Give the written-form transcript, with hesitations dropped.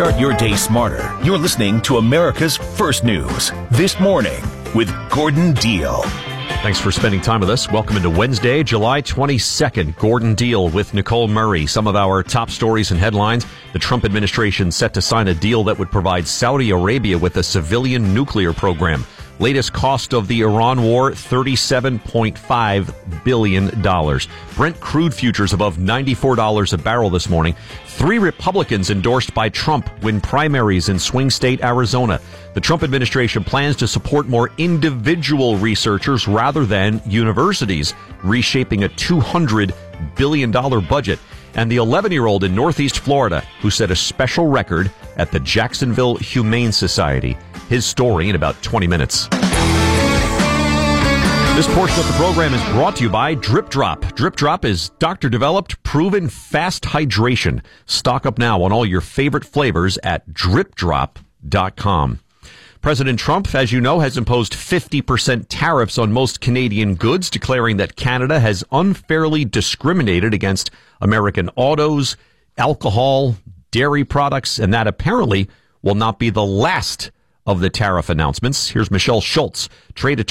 Start your day smarter. You're listening to America's First News This Morning with Gordon Deal. Thanks for spending time with us. Welcome into Wednesday, July 22nd. Gordon Deal with Nicole Murray. Some of our top stories and headlines. The Trump administration set to sign a deal that would provide Saudi Arabia with a civilian nuclear program. Latest cost of the Iran war, $37.5 billion. Brent crude futures above $94 a barrel this morning. 3 Republicans endorsed by Trump win primaries in swing state Arizona. The Trump administration plans to support more individual researchers rather than universities, reshaping a $200 billion budget. And the 11-year-old in Northeast Florida who set a special record at the Jacksonville Humane Society. His story in about 20 minutes. This portion of the program is brought to you by Drip Drop. Drip Drop is doctor-developed, proven fast hydration. Stock up now on all your favorite flavors at dripdrop.com. President Trump, as you know, has imposed 50% tariffs on most Canadian goods, declaring that Canada has unfairly discriminated against American autos, alcohol, dairy products, and that apparently will not be the last of the tariff announcements. Here's Michelle Schultz, trade